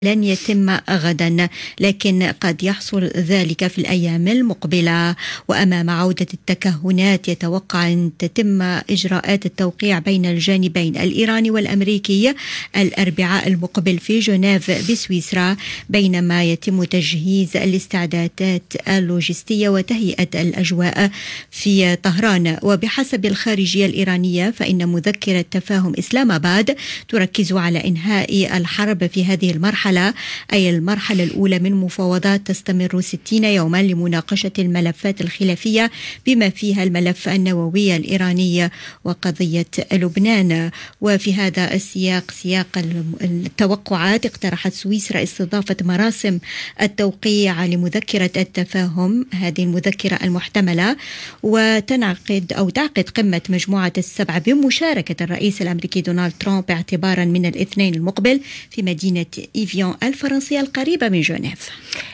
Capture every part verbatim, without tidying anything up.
لن يتم غدا، لكن قد يحصل ذلك في الأيام المقبلة. وأمام عودة التكهنات يتوقع أن تتم إجراءات التوقيع بين الجانبين الإيراني والأمريكي الأربعاء المقبل في جنيف بسويسرا، بينما يتم تجهيز الاستعدادات اللوجستية وتهيئة الأجواء في طهران. وبحسب الخارجية الإيرانية فإن مذكرة تفاهم إسلام آباد تركز على إنهاء الحرب في هذه المرحلة، أي المرحلة الأولى من مفاوضات تستمر ستين يوما لمناقشة الملفات الخلافية بما فيها الملف النووي الإيراني وقضية لبنان. وفي هذا السياق سياق التوقعات اقترحت سويسرا استضافة مراسم التوقيع لمذكرة التفاهم، هذه المذكرة المحتملة، وتنعقد أو تعقد قمة مجموعة السبعة بمشاركة الرئيس الأمريكي دونالد ترامب اعتبارا من الاثنين المقبل في مدينة إيفيون الفرنسية القريبة من جنيف.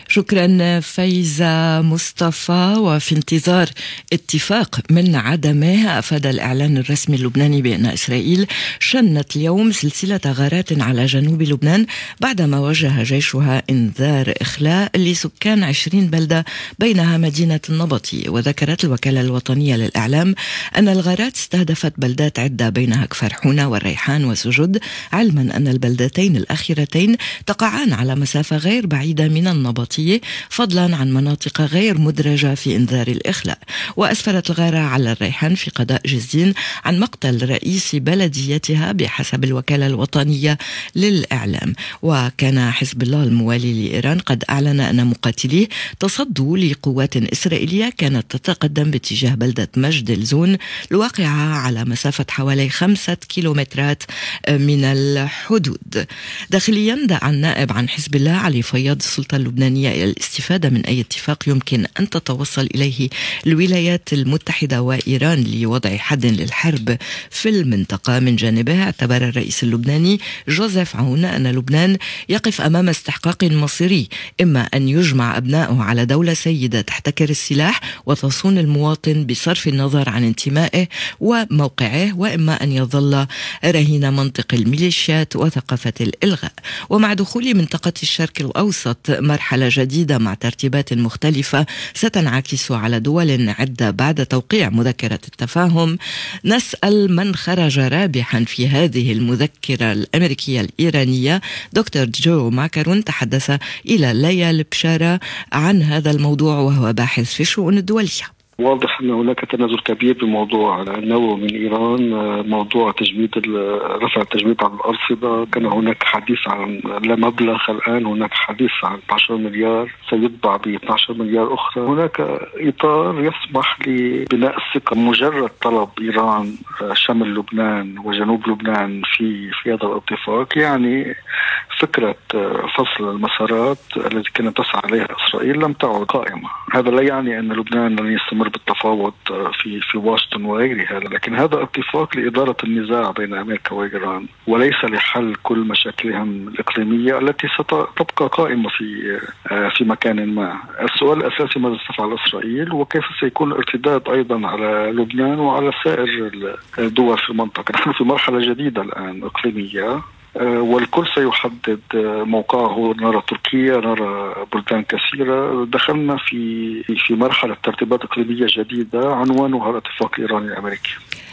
شكرا فايزة مصطفى. وفي انتظار اتفاق من عدمه، أفاد الإعلان الرسمي اللبناني بأن إسرائيل شنت اليوم سلسلة غارات على جنوب لبنان بعدما وجه جيشها إنذار إخلاء لسكان عشرين بلدة بينها مدينة النبطي. وذكرت الوكالة الوطنية للإعلام أن الغارات استهدفت بلدات عدة بينها كفر حونة والريحان وسجد، علما أن البلدتين الأخيرتين تقعان على مسافة غير بعيدة من النبطية، فضلا عن مناطق غير مدرجة في إنذار الإخلاء. وأسفرت الغارة على الريحان في قضاء جزين عن مقتل رئيس بلديتها بحسب الوكالة الوطنية للإعلام. وكان حزب الله الموالي لإيران قد أعلن أن مقاتليه تصدوا لقوات إسرائيلية كانت تتقدم باتجاه بلدة مجد الزون الواقعة على مسافة حوالي خمسة كيلومترات من الحدود. داخليا دعا النائب عن حزب الله علي فياض السلطة اللبنانية إلى الاستفادة من أي اتفاق يمكن أن تتوصل إليه الولايات المتحدة وإيران لوضع حد للحرب في المنطقة. من جانبه اعتبر الرئيس اللبناني جوزيف عون أن لبنان يقف أمام استحقاق مصيري، إما أن يجمع أبنائه على دولة سيدة تحتكر السلاح وتصون المواطن بصرف النظر عن انتمائه وموقعه، وإما أن يظل رهين منطق الميليشيات وثقافة الإلغاء. ومع دخول منطقة الشرق الأوسط مرحلة جديدة مع ترتيبات مختلفة ستنعكس على دول عدة بعد توقيع مذكرة التفاهم، نسأل من خرج رابحا في هذه المذكرة الأمريكية الإيرانية. دكتور جو ماكرون تحدث إلى ليا البشارة عن هذا الموضوع وهو باحث في الشؤون الدولية. واضح أن هناك تنازل كبير بموضوع النووي من إيران، موضوع تجميد رفع التجميد عن الأرصدة. كان هناك حديث عن لا مبلغ، الآن هناك حديث عن اثني عشر مليار سيطبع ب اثني عشر مليار أخرى. هناك إطار يسمح لبناء الثقة. مجرد طلب إيران شمال لبنان وجنوب لبنان في في هذا الاتفاق، يعني فكرة فصل المسارات التي كانت تسعى عليها إسرائيل لم تعد قائمة. هذا لا يعني أن لبنان لن يستمر بالتفاوض في في واشنطن وغيرها، لكن هذا اتفاق لإدارة النزاع بين أمريكا وإيران وليس لحل كل مشاكلهم الإقليمية التي ستبقى قائمة في في مكان ما. السؤال الأساسي ماذا ستفعل إسرائيل وكيف سيكون الارتداد أيضا على لبنان وعلى سائر الدول في المنطقة. نحن في مرحلة جديدة الآن إقليمية والكل سيحدد موقعه. نرى تركيا، نرى بلدان كثيرة. دخلنا في في مرحلة ترتيبات إقليمية جديدة عنوانها الاتفاق الإيراني الأمريكي.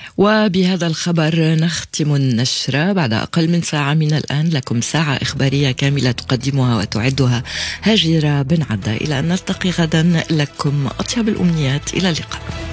وبهذا الخبر نختم النشرة. بعد أقل من ساعة من الآن لكم ساعة إخبارية كاملة تقدمها وتعدها هاجرة بن عدة. إلى أن نلتقي غدا، لكم أطيب الأمنيات. إلى اللقاء.